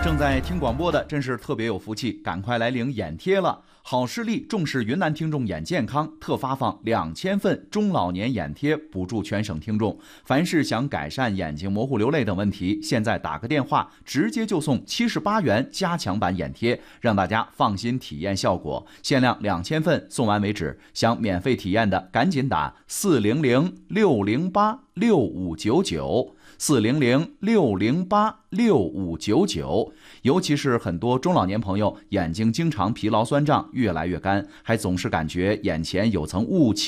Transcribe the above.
正在听广播的真是特别有福气，赶快来领眼贴了！好视力重视云南听众眼健康，特发放2000份中老年眼贴，补助全省听众。凡是想改善眼睛模糊、流泪等问题，现在打个电话，直接就送78元加强版眼贴，让大家放心体验效果。限量2000份，送完为止。想免费体验的，赶紧打400-608-6599，400-608-6599。尤其是很多中老年朋友眼睛经常疲劳酸胀，越来越干，还总是感觉眼前有层雾气。